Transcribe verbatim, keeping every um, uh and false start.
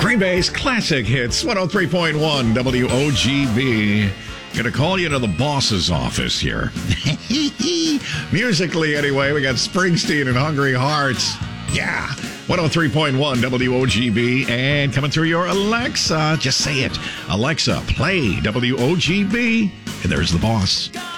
Green Bay's classic hits, one oh three point one W O G B. Gonna call you to the boss's office here. Musically, anyway, we got Springsteen and Hungry Hearts. Yeah, one oh three point one W O G B. And coming through your Alexa, just say it. Alexa, play W O G B. And there's the boss.